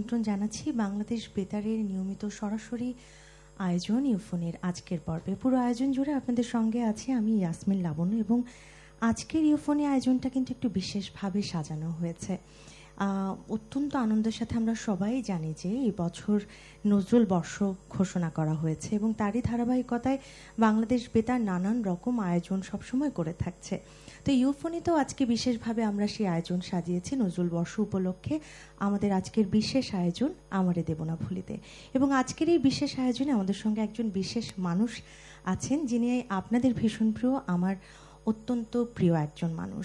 আমন্ত্রণ জানাচ্ছি বাংলাদেশ বেতারের নিয়মিত সরাসরি আয়োজন ইউফোনের আজকের পর্বে। পুরো আয়োজন জুড়ে আপনাদের সঙ্গে আছি আমি ইয়াসমিন লাবণ্য, এবং আজকের ইউফোনে আয়োজনটা কিন্তু একটু বিশেষভাবে সাজানো হয়েছে। অত্যন্ত আনন্দের সাথে আমরা সবাই জানি যে এই বছর নজরুল বর্ষ ঘোষণা করা হয়েছে, এবং তারই ধারাবাহিকতায় বাংলাদেশ বেতার নানান রকম আয়োজন সবসময় করে থাকছে। তো ইউফোনিতেও আজকে বিশেষভাবে আমরা সেই আয়োজন সাজিয়েছি নজরুল বর্ষ উপলক্ষে। আমাদের আজকের বিশেষ আয়োজন আমারে দেব না ভুলিতে, এবং আজকের এই বিশেষ আয়োজনে আমাদের সঙ্গে একজন বিশেষ মানুষ আছেন যিনি আপনাদের ভীষণ প্রিয়, আমার অত্যন্ত প্রিয় একজন মানুষ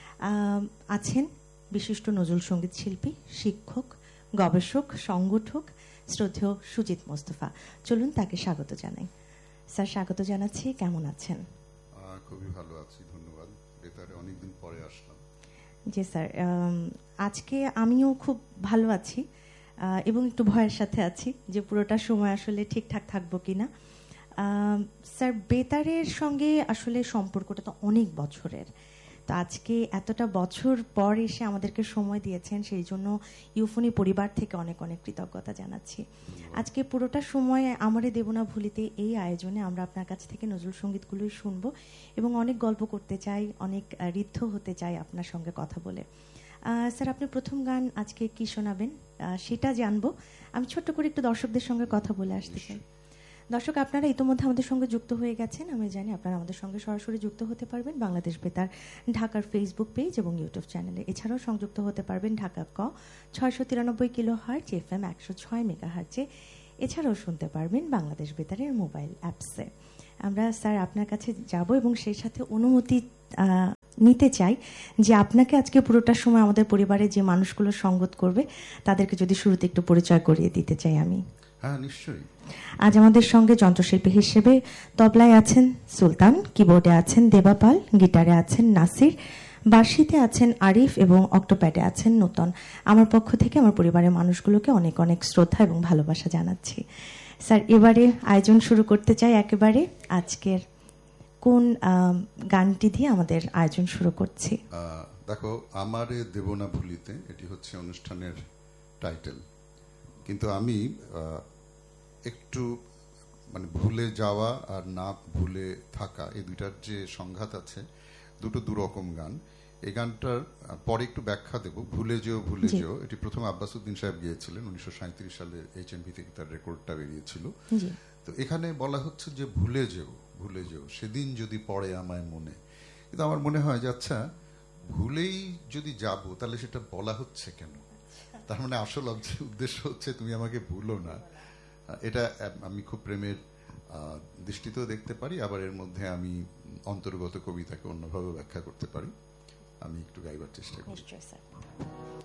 আছেন। বিশিষ্ট নজরুল সঙ্গীত শিল্পী, শিক্ষক, গবেষক, সংগঠক শ্রদ্ধেয় সুজিত মোস্তফা। চলুন তাকে স্বাগত জানাই। স্যার, স্বাগত জানাচ্ছি। কেমন আছেন? খুবই ভালো আছি, ধন্যবাদ। বেতারে অনেকদিন পরে আসলাম। জি স্যার, আজকে আমিও খুব ভালো আছি এবং একটু ভয়ের সাথে আছি যে পুরোটা সময় আসলে ঠিকঠাক থাকবো কিনা। স্যার, বেতারের সঙ্গে আসলে সম্পর্কটা তো অনেক বছরের, তো আজকে এতটা বছর পর এসে আমাদেরকে সময় দিয়েছেন, সেই জন্য ইউফোনি পরিবার থেকে অনেক অনেক কৃতজ্ঞতা জানাচ্ছি। আজকে পুরোটা সময় আমারে দেব না ভুলিতে এই আয়োজনে আমরা আপনার কাছ থেকে নজরুল সঙ্গীতগুলোই শুনবো এবং অনেক গল্প করতে চাই, অনেক ঋদ্ধ হতে চাই আপনার সঙ্গে কথা বলে। স্যার, আপনি প্রথম গান আজকে কি শোনাবেন সেটা জানবো। আমি ছোট্ট করে একটু দর্শকদের সঙ্গে কথা বলে আসতে চাই। দর্শক, আপনারা ইতোমধ্যে আমাদের সঙ্গে যুক্ত হয়ে গেছেন, আমি জানি আপনারা আমাদের সঙ্গে সরাসরি যুক্ত হতে পারবেন বাংলাদেশ বেতার ঢাকার ফেসবুক পেজ এবং ইউটিউব চ্যানেলে। এছাড়াও সংযুক্ত হতে পারবেন ঢাকা ক 693 কিলো হার্জ FM 106 মেগা হার্জে। এছাড়াও শুনতে পারবেন বাংলাদেশ বেতারের মোবাইল অ্যাপসে। আমরা স্যার আপনার কাছে যাব এবং সেই সাথে অনুমতি নিতে চাই যে আপনাকে আজকে পুরোটা সময় আমাদের পরিবারের যে মানুষগুলো সঙ্গত করবে তাদেরকে যদি শুরুতে একটু পরিচয় করিয়ে দিতে চাই আমি। হ্যাঁ, নিশ্চয়ই। আজ আমাদের সঙ্গে যন্ত্রশিল্পী হিসেবে তবলায় আছেন সুলতান, কিবোর্ডে আছেন দেবাপাল, গিটারে আছেন নাসির, বাঁশিতে আছেন আরিফ এবং অক্টোপ্যাডে আছেন নূতন। আমার পক্ষ থেকে আমার পরিবারের মানুষগুলোকে অনেক অনেক শ্রদ্ধা এবং ভালোবাসা জানাচ্ছি। স্যার, এবারে আয়োজন শুরু করতে চাই একেবারে। আজকের কোন গানটি দিয়ে আমাদের আয়োজন শুরু করছি? দেখো, আমারে দেব না ভুলিতে, এটি হচ্ছে অনুষ্ঠানের টাইটেল, কিন্তু আমি একটু মানে ভুলে যাওয়া আর না ভুলে থাকা এই দুইটার যে সংঘাত আছে, দুটো দুরকম গান। এই গানটার পরে একটু ব্যাখ্যা দেব। ভুলে যেও ভুলে যেও, এটি প্রথম আব্বাসউদ্দিন সাহেব গিয়েছিলেন 1937 সালে, HMV থেকে তার রেকর্ডটা বেরিয়েছিল। তো এখানে বলা হচ্ছে যে ভুলে যেও ভুলে যেও সেদিন যদি পড়ে আমায় মনে। কিন্তু আমার মনে হয় যে আচ্ছা, ভুলেই যদি যাব তাহলে সেটা বলা হচ্ছে কেন? তার মানে আসল উদ্দেশ্য হচ্ছে তুমি আমাকে ভুলো না। এটা আমি খুব প্রেমের দৃষ্টিতেও দেখতে পারি, আবার এর মধ্যে আমি অন্তর্গত কবিতাকে অন্যভাবে ব্যাখ্যা করতে পারি। আমি একটু গাইবার চেষ্টা করি।